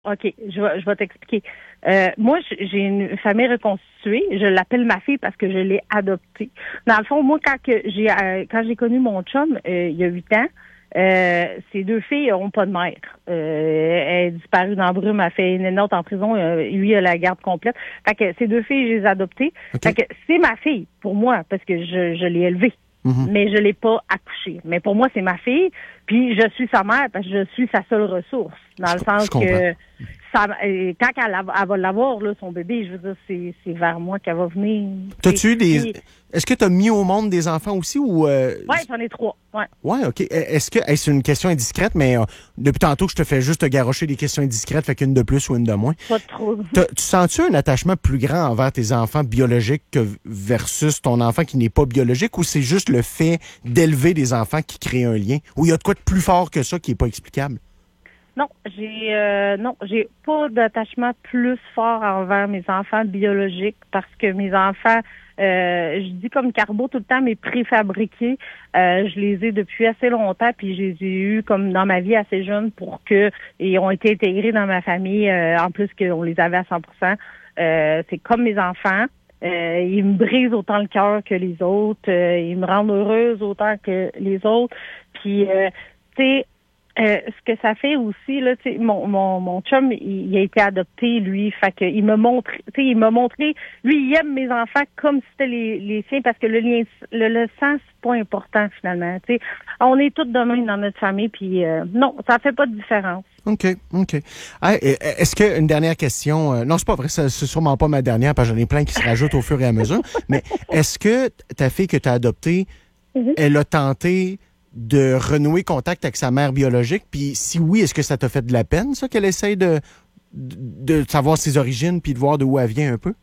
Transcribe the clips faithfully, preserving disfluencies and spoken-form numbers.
OK, je vais, je vais t'expliquer. Euh, moi, j'ai une famille reconstituée. Je l'appelle ma fille parce que je l'ai adoptée. Dans le fond, moi, quand que j'ai euh, quand j'ai connu mon chum, euh, il y a huit ans, euh, ces deux filles n'ont pas de mère. Euh, elle est disparue dans la brume, elle fait une autre en prison. Euh, lui, il a la garde complète. Fait que ces deux filles, je les ai adoptées. Okay. Fait que c'est ma fille, pour moi, parce que je, je l'ai élevée. Mm-hmm. Mais je l'ai pas accouchée. Mais pour moi, c'est ma fille. Puis je suis sa mère parce que je suis sa seule ressource. Dans je, le sens que ça, quand elle, elle va l'avoir, là, son bébé, je veux dire, c'est, c'est vers moi qu'elle va venir. T'as-tu des... Est-ce que tu as mis au monde des enfants aussi ou... Euh... Oui, j'en ai trois. Ouais. Ouais, OK. Est-ce que... Hey, c'est une question indiscrète, mais euh, depuis tantôt que je te fais juste te garrocher des questions indiscrètes, fait qu'une de plus ou une de moins. Pas trop. T'as, tu sens-tu un attachement plus grand envers tes enfants biologiques que versus ton enfant qui n'est pas biologique, ou c'est juste le fait d'élever des enfants qui crée un lien? Ou il y a de quoi de plus fort que ça qui n'est pas explicable? Non, j'ai euh, non, j'ai pas d'attachement plus fort envers mes enfants biologiques parce que mes enfants, euh, je dis comme Carbo tout le temps, mais préfabriqués, euh, je les ai depuis assez longtemps, puis je les ai eus comme dans ma vie assez jeune pour que ils ont été intégrés dans ma famille, euh, en plus qu'on les avait à cent pour cent. Euh, c'est comme mes enfants. Euh, ils me brisent autant le cœur que les autres. Euh, ils me rendent heureuse autant que les autres. Puis, euh, tu sais, Euh, ce que ça fait aussi, là, tu sais, mon, mon, mon chum, il, il a été adopté, lui, fait que il m'a montré, tu sais, il m'a montré, lui, il aime mes enfants comme si c'était les, les siens, parce que le lien, le, le sang, c'est pas important, finalement, tu sais. On est tous de même dans notre famille, puis euh, non, ça fait pas de différence. OK, OK. Hey, est-ce que, une dernière question, euh, non, c'est pas vrai, c'est sûrement pas ma dernière, parce que j'en ai plein qui se rajoutent au fur et à mesure, mais est-ce que ta fille que tu as adoptée, mm-hmm. elle a tenté de renouer contact avec sa mère biologique? Puis si oui, est-ce que ça t'a fait de la peine, ça, qu'elle essaye de, de, de savoir ses origines puis de voir d'où elle vient un peu?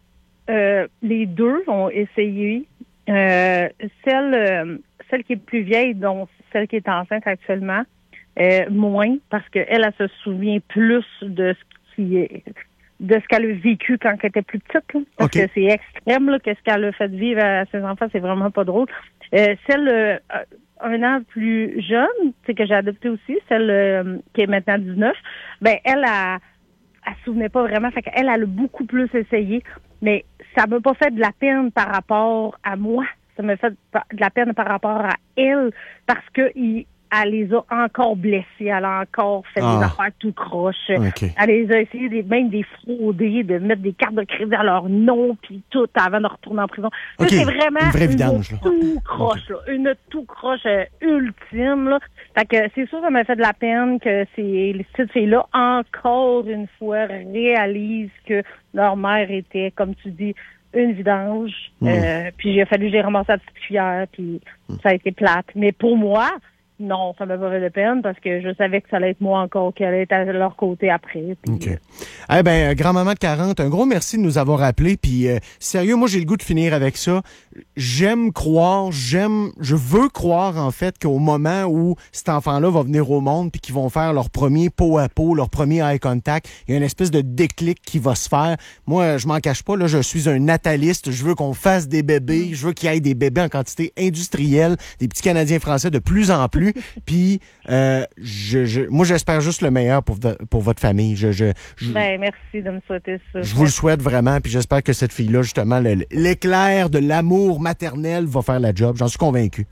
Euh, les deux ont essayé. Euh, celle, euh, celle qui est plus vieille, donc celle qui est enceinte actuellement, euh, moins, parce qu'elle, elle se souvient plus de ce qui est... de ce qu'elle a vécu quand elle était plus petite, là, parce okay. que c'est extrême, là, qu'est-ce qu'elle a fait vivre à ses enfants, c'est vraiment pas drôle. Euh, celle euh, un an plus jeune, c'est que j'ai adopté aussi, celle euh, qui est maintenant dix-neuf, ben elle, elle, elle se souvenait pas vraiment, fait qu'elle, elle a beaucoup plus essayé, mais ça m'a pas fait de la peine par rapport à moi, ça m'a fait de la peine par rapport à elle, parce que il elle les a encore blessés, elle a encore fait ah. des affaires tout croche. Okay. Elle les a essayé des, même des frauder, de mettre des cartes de crédit à leur nom, puis tout, avant de retourner en prison. Okay. C'est vraiment une vraie une vidange, tout croche, okay. là, une tout croche euh, ultime. Là. Fait que c'est sûr, ça m'a fait de la peine que ces petites filles-là, encore une fois, réalisent que leur mère était, comme tu dis, une vidange. Mmh. Euh, puis il a fallu que j'ai ramassé la petite cuillère, puis mmh. ça a été plate. Mais pour moi, non, ça m'a pas fait de peine parce que je savais que ça allait être moi encore qui allait être à leur côté après. Puis, OK. Eh bien, grand-maman de quarante, un gros merci de nous avoir appelés. Puis, euh, sérieux, moi, j'ai le goût de finir avec ça. J'aime croire, j'aime, je veux croire, en fait, qu'au moment où cet enfant-là va venir au monde puis qu'ils vont faire leur premier pot à pot, leur premier eye contact, il y a une espèce de déclic qui va se faire. Moi, je m'en cache pas, là, je suis un nataliste. Je veux qu'on fasse des bébés. Je veux qu'il y ait des bébés en quantité industrielle, des petits Canadiens français de plus en plus. Puis, euh, je, je, moi, j'espère juste le meilleur pour, pour votre famille. Je, je, je, ben, merci de me souhaiter ça. Je vous le souhaite vraiment, puis j'espère que cette fille-là, justement, le, l'éclair de l'amour maternel va faire la job. J'en suis convaincu.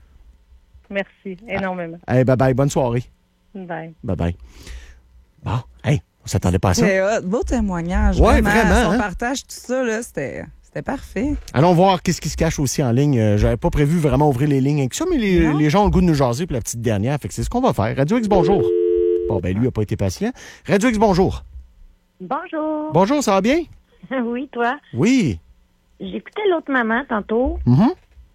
Merci, énormément. Allez, bye-bye, bonne soirée. Bye. Bye-bye. Bon, hey, on s'attendait pas à ça. C'est euh, beau témoignage. Ouais, vraiment. vraiment Son hein? partage, tout ça, là, c'était... C'était parfait. Allons voir qu'est-ce qui se cache aussi en ligne. Euh, j'avais pas prévu vraiment ouvrir les lignes avec ça, mais les, les gens ont le goût de nous jaser pour la petite dernière. Fait que c'est ce qu'on va faire. Radio X, bonjour. Bon, ben lui a pas été patient. Radio X, bonjour. Bonjour. Bonjour, ça va bien? Oui, toi? Oui. J'écoutais l'autre maman tantôt. Mm-hmm.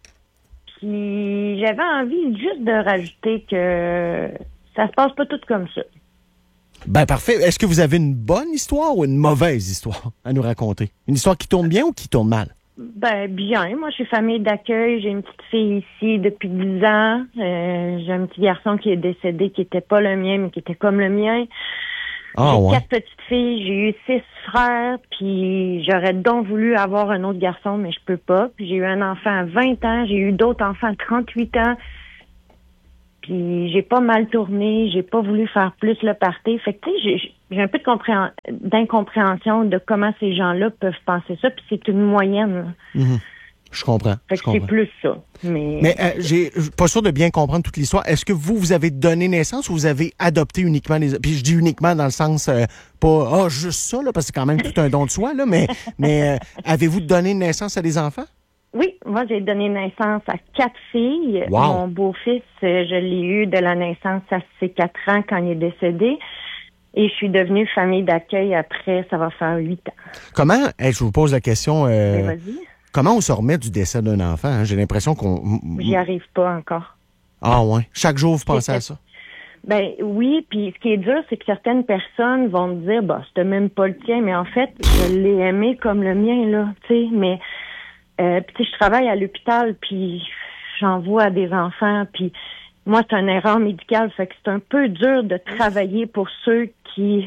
Puis j'avais envie juste de rajouter que ça se passe pas tout comme ça. Ben parfait. Est-ce que vous avez une bonne histoire ou une mauvaise histoire à nous raconter? Une histoire qui tourne bien ou qui tourne mal? Ben bien. Moi, je suis famille d'accueil. J'ai une petite fille ici depuis dix ans. Euh, j'ai un petit garçon qui est décédé, qui était pas le mien, mais qui était comme le mien. Ah, j'ai ouais. quatre petites filles. J'ai eu six frères. Puis j'aurais donc voulu avoir un autre garçon, mais je peux pas. Puis j'ai eu un enfant à vingt ans. J'ai eu d'autres enfants à trente-huit ans. puis j'ai pas mal tourné, j'ai pas voulu faire plus le party. Fait que tu sais, j'ai, j'ai un peu de compréhen- d'incompréhension de comment ces gens-là peuvent penser ça, puis c'est une moyenne. Mm-hmm. Je comprends. Fait je que comprends. c'est plus ça. Mais, Mais euh, j'ai je suis pas sûr de bien comprendre toute l'histoire. Est-ce que vous, vous avez donné naissance ou vous avez adopté uniquement les... Puis je dis uniquement dans le sens, euh, pas, ah, juste ça, là, parce que c'est quand même tout un don de soi, là, mais, mais euh, avez-vous donné naissance à des enfants? oui, moi j'ai donné naissance à quatre filles. Wow. Mon beau-fils, euh, je l'ai eu de la naissance à ses quatre ans quand il est décédé. Et je suis devenue famille d'accueil après, ça va faire huit ans. Comment, hey, je vous pose la question, euh, Mais vas-y, comment on se remet du décès d'un enfant? Hein? J'ai l'impression qu'on... j'y arrive pas encore. Ah ouais. Chaque jour, vous pensez à ça? Ben oui, puis ce qui est dur, c'est que certaines personnes vont me dire, bah, c'était même pas le tien, mais en fait, je l'ai aimé comme le mien, là, tu sais, mais, euh, puis tu sais, je travaille à l'hôpital, puis j'envoie à des enfants, puis moi, c'est une erreur médicale, fait que c'est un peu dur de travailler pour ceux qui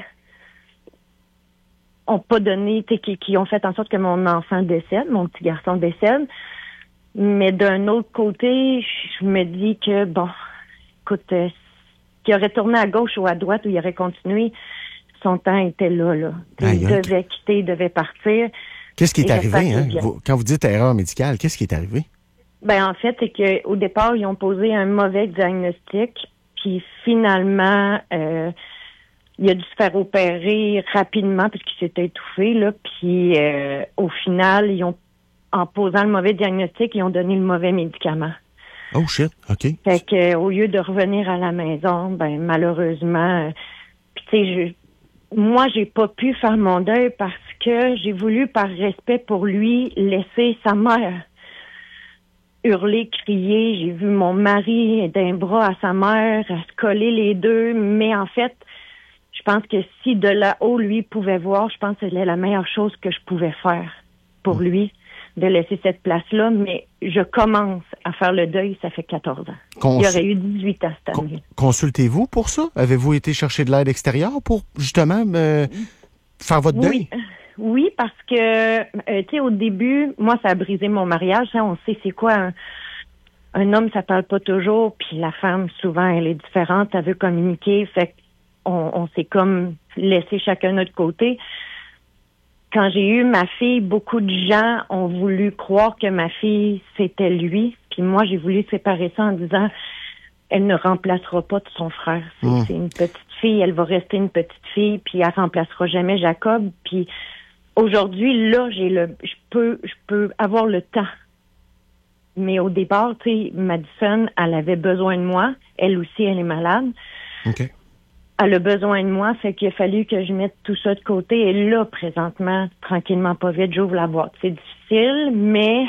ont pas donné, tu sais, qui, qui ont fait en sorte que mon enfant décède, mon petit garçon décède, mais d'un autre côté, je me dis que, bon, écoute, euh, qu'il aurait tourné à gauche ou à droite ou il aurait continué, son temps était là, là. Aïe, Il aïe. devait quitter, il devait partir. Qu'est-ce qui est Et j'espère arrivé? qu'il est Hein? bien. Vous- quand vous dites erreur médicale, qu'est-ce qui est arrivé? Ben, en fait, c'est que au départ, ils ont posé un mauvais diagnostic, puis finalement, euh, il a dû se faire opérer rapidement puisqu'il s'était étouffé, là, puis euh, au final, ils ont, en posant le mauvais diagnostic, ils ont donné le mauvais médicament. Oh shit, OK. Fait que euh, au lieu de revenir à la maison, ben malheureusement, euh, puis tu sais, je, moi j'ai pas pu faire mon deuil parce que j'ai voulu, par respect pour lui, laisser sa mère hurler, crier. J'ai vu mon mari d'un bras à sa mère, à se coller les deux, mais en fait, je pense que si de là-haut lui pouvait voir, je pense que c'était la meilleure chose que je pouvais faire pour lui, de laisser cette place-là, mais je commence à faire le deuil, ça fait quatorze ans. Cons- Il aurait eu dix-huit ans cette con- année. Consultez-vous pour ça? Avez-vous été chercher de l'aide extérieure pour, justement, euh, faire votre deuil? Oui, oui, parce que, euh, tu sais, au début, moi, ça a brisé mon mariage. Hein, on sait c'est quoi un, un homme, ça parle pas toujours, puis la femme, souvent, elle est différente, elle veut communiquer, fait qu'on on s'est comme laissé chacun notre côté. Quand j'ai eu ma fille, beaucoup de gens ont voulu croire que ma fille, c'était lui. Puis moi, j'ai voulu séparer ça en disant, elle ne remplacera pas de son frère. C'est, Mmh. c'est une petite fille, elle va rester une petite fille, puis elle remplacera jamais Jacob. Puis aujourd'hui, là, j'ai le, je peux, je peux avoir le temps. Mais au départ, tu sais, Madison, elle avait besoin de moi. Elle aussi, elle est malade. OK. Elle a besoin de moi, fait qu'il a fallu que je mette tout ça de côté. Et là, présentement, tranquillement, pas vite, j'ouvre la boîte. C'est difficile, mais...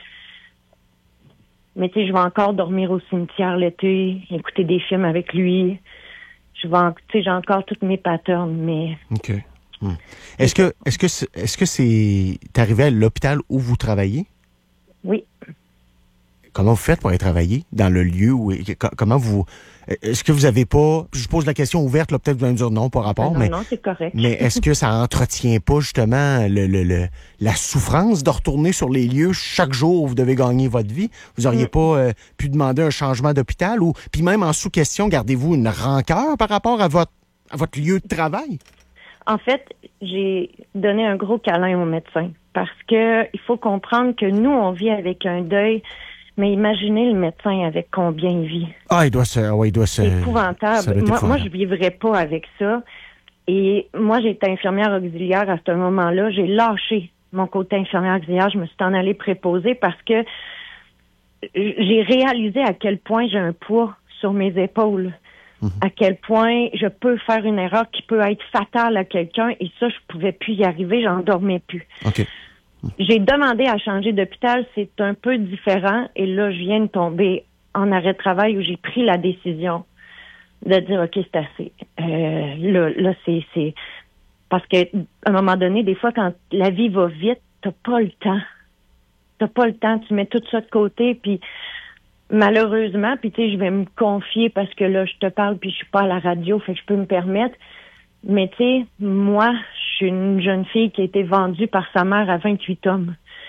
Mais tu sais, je vais encore dormir au cimetière l'été, écouter des films avec lui. Je vais, en- tu sais, j'ai encore toutes mes patterns, mais... OK. Hmm. Est-ce que, est-ce que, c'est- est-ce que c'est arrivé à l'hôpital où vous travaillez? Oui. Comment vous faites pour aller travailler dans le lieu où, co- comment vous, est-ce que vous avez pas, je pose la question ouverte, là, peut-être vous allez me dire non, pas rapport, Ah non, mais, non, c'est correct. mais est-ce que ça entretient pas justement le, le, le, la souffrance de retourner sur les lieux chaque jour où vous devez gagner votre vie? Vous auriez Mm. pas euh, pu demander un changement d'hôpital ou, puis même en sous-question, gardez-vous une rancœur par rapport à votre, à votre lieu de travail? En fait, j'ai donné un gros câlin au médecin parce que il faut comprendre que nous, on vit avec un deuil, mais imaginez le médecin avec combien il vit. Ah, il doit se, ouais, il doit se. C'est ça épouvantable. doit être Moi, moi, épouvantable. je vivrais pas avec ça. Et moi, j'étais infirmière auxiliaire à ce moment-là. J'ai lâché mon côté infirmière auxiliaire. Je me suis en allée préposer parce que j'ai réalisé à quel point j'ai un poids sur mes épaules. Mhm. À quel point je peux faire une erreur qui peut être fatale à quelqu'un. Et ça, je pouvais plus y arriver. J'en dormais plus. OK. J'ai demandé à changer d'hôpital, c'est un peu différent. Et là, je viens de tomber en arrêt de travail où j'ai pris la décision de dire, OK, c'est assez. Euh, là, là c'est, c'est... Parce que à un moment donné, des fois, quand la vie va vite, t'as pas le temps. T'as pas le temps, tu mets tout ça de côté, puis malheureusement, puis tu sais, je vais me confier parce que là, je te parle, puis je suis pas à la radio, fait que je peux me permettre. Mais tu sais, moi, je suis une jeune fille qui a été vendue par sa mère à vingt-huit hommes.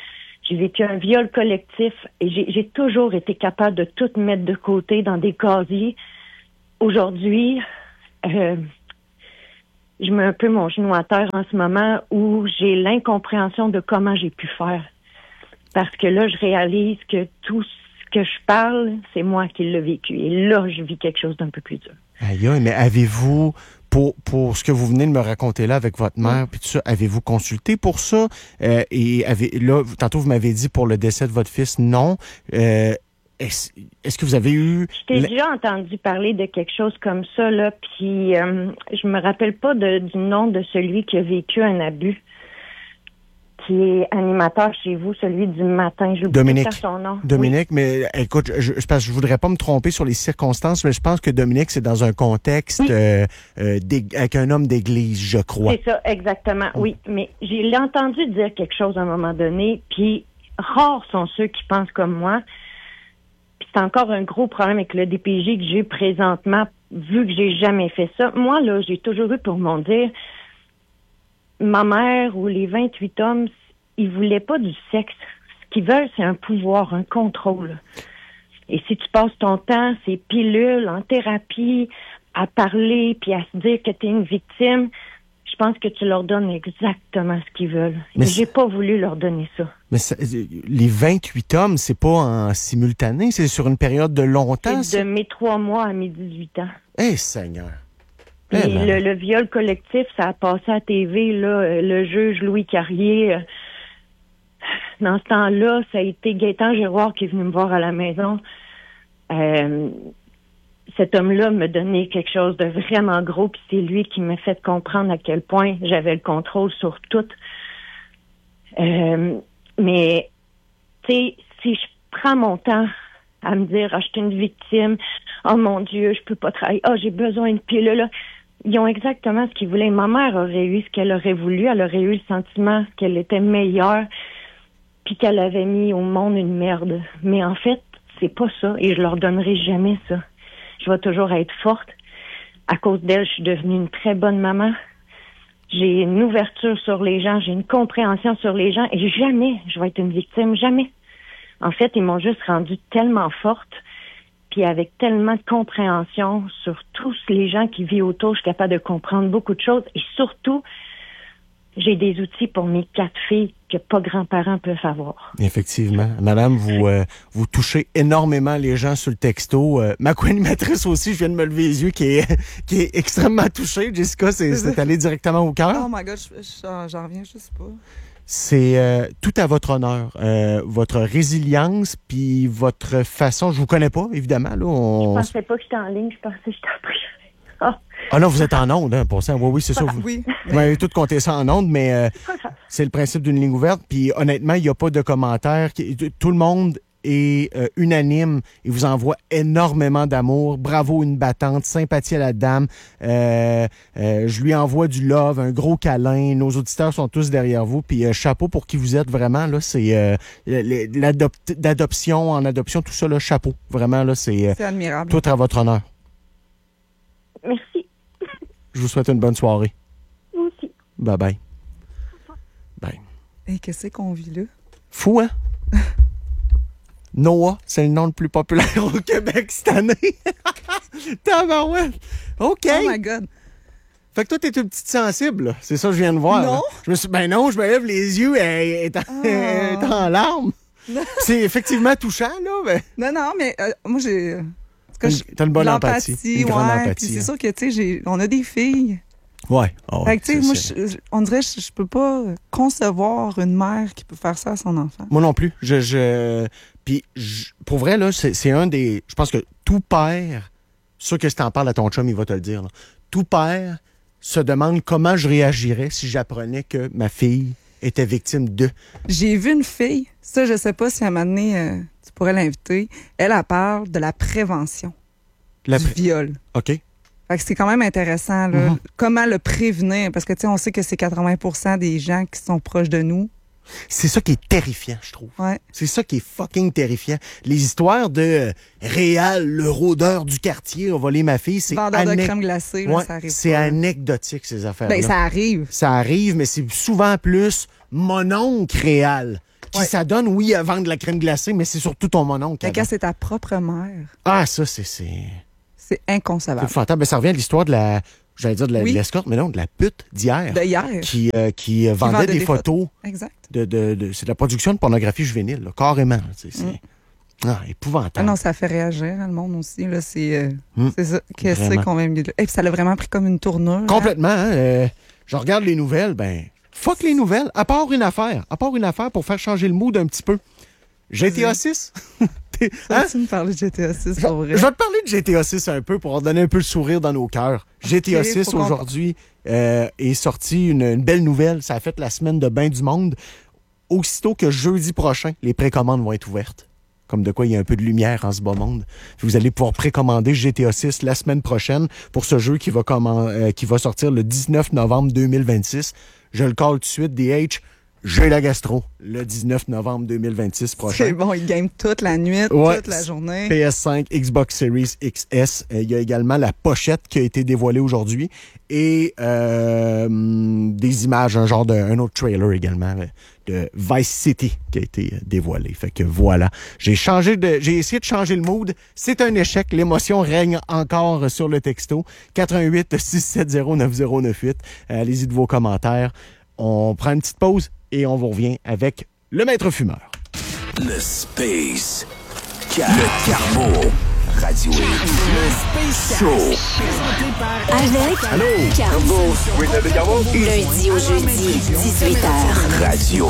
J'ai vécu un viol collectif et j'ai, j'ai toujours été capable de tout mettre de côté dans des casiers. Aujourd'hui, euh, je mets un peu mon genou à terre en ce moment où j'ai l'incompréhension de comment j'ai pu faire. Parce que là, je réalise que tout ce que je parle, c'est moi qui l'ai vécu. Et là, je vis quelque chose d'un peu plus dur. Aïe, aïe, mais avez-vous, pour, pour ce que vous venez de me raconter là avec votre mère, puis tout ça, avez-vous consulté pour ça? Euh, et avez, là, tantôt, vous m'avez dit pour le décès de votre fils, non. Euh, est-ce, est-ce que vous avez eu... Je t'ai déjà entendu parler de quelque chose comme ça, là, puis euh, je me rappelle pas de, du nom de celui qui a vécu un abus, qui est animateur chez vous, celui du matin. J'ai oublié de faire son nom. Dominique, oui. mais écoute, je, je, parce que je voudrais pas me tromper sur les circonstances, mais je pense que Dominique, c'est dans un contexte oui. euh, euh, avec un homme d'église, je crois. C'est ça, exactement, oui. Mais j'ai entendu dire quelque chose à un moment donné, puis rares sont ceux qui pensent comme moi. Puis c'est encore un gros problème avec le D P J que j'ai présentement, vu que j'ai jamais fait ça. Moi, là, j'ai toujours eu pour mon dire... Ma mère ou les vingt-huit hommes, ils voulaient pas du sexe. Ce qu'ils veulent, c'est un pouvoir, un contrôle. Et si tu passes ton temps, ces pilules, en thérapie, à parler, puis à se dire que tu es une victime, je pense que tu leur donnes exactement ce qu'ils veulent. Mais j'ai pas voulu leur donner ça. Mais ça, les vingt-huit hommes, c'est pas en simultané, c'est sur une période de longtemps? C'est de mes trois mois à mes dix-huit ans. Eh, hey, Seigneur! Et le, le viol collectif, ça a passé à T V, là, le juge Louis Carrier. Euh, dans ce temps-là, ça a été Gaétan Giroir qui est venu me voir à la maison. Euh, cet homme-là me donnait quelque chose de vraiment gros, puis c'est lui qui m'a fait comprendre à quel point j'avais le contrôle sur tout. Euh, mais, tu sais, si je prends mon temps à me dire, ah, je suis une victime, oh mon Dieu, je peux pas travailler, oh, j'ai besoin de pilule, là. Ils ont exactement ce qu'ils voulaient. Ma mère aurait eu ce qu'elle aurait voulu. Elle aurait eu le sentiment qu'elle était meilleure puis qu'elle avait mis au monde une merde. Mais en fait, c'est pas ça et je leur donnerai jamais ça. Je vais toujours être forte. À cause d'elle, je suis devenue une très bonne maman. J'ai une ouverture sur les gens, j'ai une compréhension sur les gens et jamais je vais être une victime, jamais. En fait, ils m'ont juste rendue tellement forte puis avec tellement de compréhension sur tous les gens qui vivent autour, je suis capable de comprendre beaucoup de choses. Et surtout, j'ai des outils pour mes quatre filles que pas grands-parents peuvent avoir. Effectivement. Madame, vous euh, vous touchez énormément les gens sur le texto. Euh, ma co-animatrice aussi, je viens de me lever les yeux, qui est, qui est extrêmement touchée. Jessica, c'est, c'est allé directement au cœur. Oh my God, je, je, j'en reviens juste pas. C'est euh, tout à votre honneur. Euh, votre résilience, puis votre façon... Je vous connais pas, évidemment. Là, on... Je pensais pas que j'étais en ligne, je pensais que j'étais en privé. Ah. ah non, vous êtes en onde, hein, pour ça. Oui, oui, c'est ça. Vous, oui. vous m'avez tout compté ça en onde, mais euh, c'est le principe d'une ligne ouverte. Puis honnêtement, il n'y a pas de commentaires. Tout le monde est euh, unanime. Il vous envoie énormément d'amour. Bravo, une battante. Sympathie à la dame. Euh, euh, je lui envoie du love, un gros câlin. Nos auditeurs sont tous derrière vous. Puis euh, chapeau pour qui vous êtes, vraiment. Là, c'est euh, l'adop- l'adoption, en adoption, tout ça, là, chapeau. Vraiment, là, c'est, euh, c'est admirable. Tout à votre honneur. Merci. Je vous souhaite une bonne soirée. Vous aussi. Bye bye. Bye. Et qu'est-ce qu'on vit là? Fou, hein? Noah, c'est le nom le plus populaire au Québec cette année. Tabarouette. OK. Oh my God. Fait que toi, t'es une petite sensible, là. C'est ça que je viens de voir. Non. Là. Je me suis ben non, je me lève les yeux et est en, oh. en larmes. C'est effectivement touchant, là. Mais... Non, non, mais euh, moi, j'ai... T'as une, t'as une bonne empathie. Une grande ouais, empathie. Puis c'est sûr que, tu sais, on a des filles. Ouais. Oh, fait que, tu sais, moi, je, on dirait que je, je peux pas concevoir une mère qui peut faire ça à son enfant. Moi non plus. Je, je, puis, je, pour vrai, là, c'est, c'est un des... Je pense que tout père, sûr que si t'en parles à ton chum, il va te le dire, là, tout père se demande comment je réagirais si j'apprenais que ma fille était victime de... J'ai vu une fille, ça, je sais pas si à un moment donné, euh, tu pourrais l'inviter, elle, elle parle de la prévention la du pré- viol. OK. Fait que c'est quand même intéressant, là, mm-hmm. comment le prévenir, parce que, tu sais, on sait que c'est quatre-vingts pour cent des gens qui sont proches de nous. C'est ça qui est terrifiant, je trouve. Ouais. C'est ça qui est fucking terrifiant. Les histoires de euh, Réal, le rôdeur du quartier, a volé ma fille, c'est... Vendeur ane... de crème glacée, là, ouais, ça arrive c'est pas, anecdotique, ces affaires-là. Ben, ça arrive. Ça arrive, mais c'est souvent plus mon oncle Réal qui Ouais. s'adonne, oui, à vendre de la crème glacée, mais c'est surtout ton mononcle. Mais avant. quand c'est ta propre mère, Ah, ça, c'est... c'est... c'est C'est inconcevable. épouvantable. Ben, ça revient à l'histoire de la... J'allais dire de la- Oui. de l'escorte, mais non, de la pute d'hier. De hier. Qui, euh, qui euh, vendait, vendait des, des photos. Exact. De, de, de- c'est de la production de pornographie juvénile, là, carrément. C'est, c'est... Mm. Ah, Ah épouvantable. non, ça fait réagir hein, le monde aussi. Là, c'est, euh, Mm. c'est ça. Qu'est-ce Vraiment. qu'on va me dire? Et puis ça l'a vraiment pris comme une tournure. Complètement. Hein, euh, je regarde les nouvelles, ben, fuck les nouvelles, à part une affaire. À part une affaire pour faire changer le mood un petit peu. G T A six. T'es- Hein? hein? Tu me parlais de G T A six, Je, pour vrai. je vais te parler de G T A six un peu pour en donner un peu le sourire dans nos cœurs. G T A six faut qu'on- aujourd'hui euh, est sorti une, une belle nouvelle. Ça a fait la semaine de bain du monde. Aussitôt que jeudi prochain, les précommandes vont être ouvertes. Comme de quoi il y a un peu de lumière en ce beau monde. Vous allez pouvoir précommander G T A six la semaine prochaine pour ce jeu qui va, commen- euh, qui va sortir le dix-neuf novembre deux mille vingt-six. Je le call tout de suite, D H. J'ai la gastro le dix-neuf novembre deux mille vingt-six prochain. C'est bon, il game toute la nuit, Ouais. toute la journée. P S cinq, Xbox Series X S. Euh, Il y a également la pochette qui a été dévoilée aujourd'hui et euh, des images, un genre de un autre trailer également euh, de Vice City qui a été dévoilé. Fait que voilà, j'ai changé de, j'ai essayé de changer le mood. C'est un échec. L'émotion règne encore sur le texto quatre un huit, six sept zéro, neuf zéro neuf huit. Euh, allez-y de vos commentaires. On prend une petite pause et on vous revient avec le maître fumeur. Le Space. Car- le Carbo. Radio X. Le Space Show. Avec Allô? Carbo. Lundi au jeudi, dix-huit heures. Radio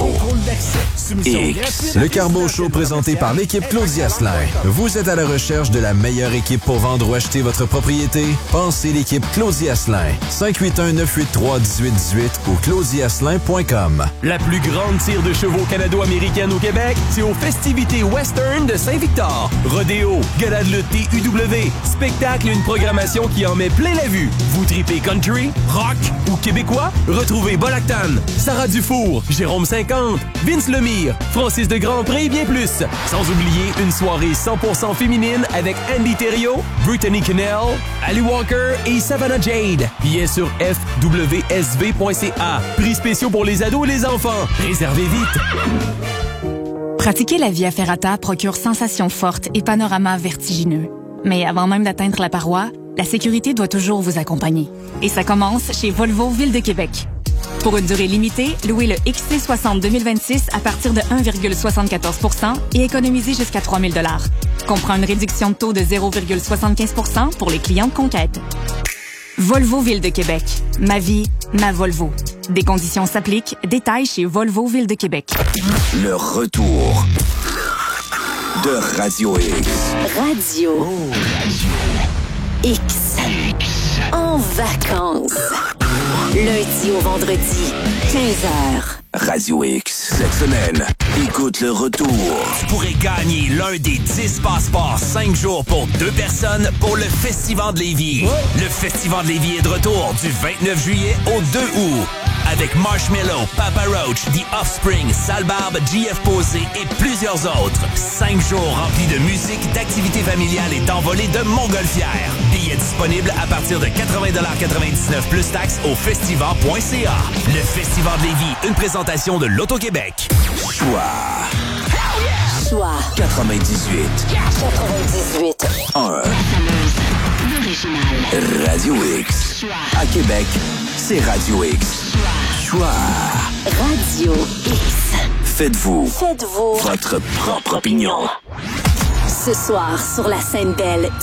X. Le Carbo Show présenté par l'équipe Claudia Asselin. Vous êtes à la recherche de la meilleure équipe pour vendre ou acheter votre propriété? Pensez l'équipe Claudia Asselin. cinq huit un, neuf huit trois, un huit un huit ou claudia asselin point com. La plus grande tire de chevaux canado-américaine au Québec, c'est aux festivités western de Saint-Victor. Rodéo, gala de lutte T U W, spectacle et une programmation qui en met plein la vue. Vous tripez country, rock ou québécois? Retrouvez Bolactan, Sarah Dufour, Jérôme cinquante, Vince Lemire, Francis de Grandpré et bien plus. Sans oublier une soirée cent pour cent féminine avec Andy Thériault, Brittany Cannell, Ali Walker et Savannah Jade. Billets sur f w s v point c a. Prix spéciaux pour les ados et les enfants. Réservez vite. Pratiquer la Via Ferrata procure sensations fortes et panoramas vertigineux. Mais avant même d'atteindre la paroi, la sécurité doit toujours vous accompagner. Et ça commence chez Volvo Ville de Québec. Pour une durée limitée, louez le X C soixante deux mille vingt-six à partir de un virgule soixante-quatorze pour cent et économisez jusqu'à trois mille dollars. Comprend une réduction de taux de zéro virgule soixante-quinze pour cent pour les clients de conquête. Volvo Ville de Québec. Ma vie, ma Volvo. Des conditions s'appliquent. Détails chez Volvo Ville de Québec. Le retour de Radio X. Radio X. En vacances. Lundi au vendredi, quinze heures. Radio X. Cette semaine, écoute le retour. Tu pourrais gagner l'un des dix passeports cinq jours pour deux personnes pour le Festival de Lévis. Le Festival de Lévis est de retour du vingt-neuf juillet au deux août. Avec Marshmello, Papa Roach, The Offspring, Sale Barbe, G F Posé et plusieurs autres. Cinq jours remplis de musique, d'activités familiales et d'envolées de montgolfières. Billets disponibles à partir de quatre-vingts quatre-vingt-dix-neuf plus taxes au festival point c a. Le Festival de Lévis, une présentation de l'Auto-Québec. Choix Choix quatre-vingt-dix-huit quatre-vingt-dix-huit. un. L'original. Radio X. À Québec, c'est Radio X. Choix. Radio X. Faites-vous Faites-vous votre propre opinion. ce soir sur la scène belle